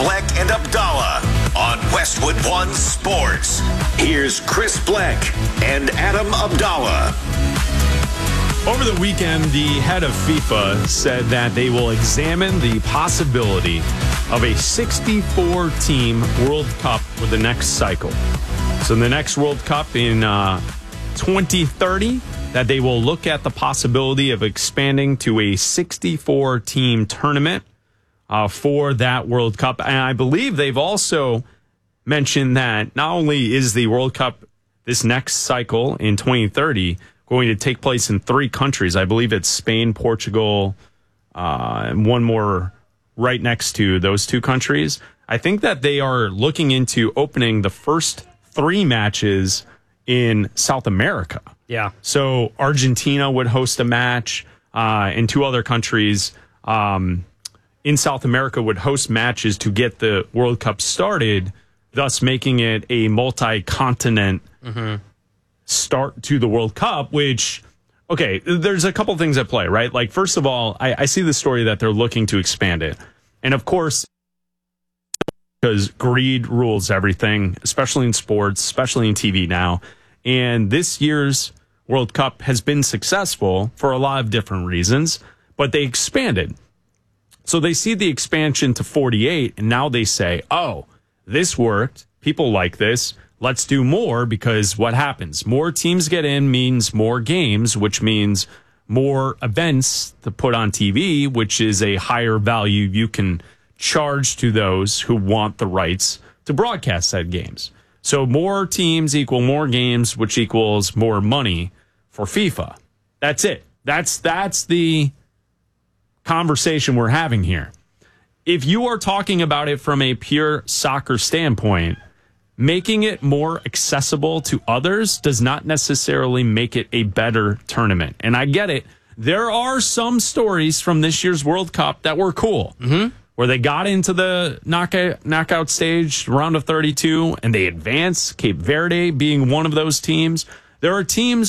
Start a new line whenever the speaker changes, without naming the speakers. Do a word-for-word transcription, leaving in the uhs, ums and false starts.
Bleck and Abdallah on Westwood One Sports. Here's Chris Bleck and Adam Abdallah.
Over the weekend, the head of FIFA said that they will examine the possibility of a sixty-four team World Cup for the next cycle. So the next World Cup in uh, twenty thirty, that they will look at the possibility of expanding to a sixty-four team tournament uh, for that World Cup. And I believe they've also mentioned that not only is the World Cup this next cycle in twenty thirty going to take place in three countries. I believe it's Spain, Portugal, uh, and one more right next to those two countries. I think that they are looking into opening the first three matches in South America.
Yeah.
So Argentina would host a match, uh, and two other countries um, in South America would host matches to get the World Cup started, thus making it a multi-continent mm-hmm. start to the World Cup, which, okay, there's a couple things at play, right? Like, first of all, I, I see the story that they're looking to expand it. And of course, because greed rules everything, especially in sports, especially in T V now. And this year's World Cup has been successful for a lot of different reasons, but they expanded. So they see the expansion to forty-eight, and now they say, oh, this worked. People like this. Let's do more, because what happens? More teams get in means more games, which means more events to put on T V, which is a higher value you can charge to those who want the rights to broadcast said games. So more teams equal more games, which equals more money for FIFA. That's it. That's that's the conversation we're having here. If you are talking about it from a pure soccer standpoint, making it more accessible to others does not necessarily make it a better tournament. And I get it. There are some stories from this year's World Cup that were cool, mm-hmm. where they got into the knockout, knockout stage, round of thirty-two, and they advanced, Cape Verde being one of those teams. There are teams